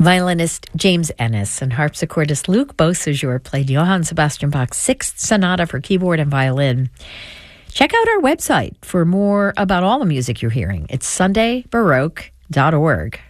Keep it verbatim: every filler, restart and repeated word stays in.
Violinist James Ennis and harpsichordist Luc Beausejour played Johann Sebastian Bach's Sixth Sonata for keyboard and violin. Check out our website for more about all the music you're hearing. It's sunday baroque dot org.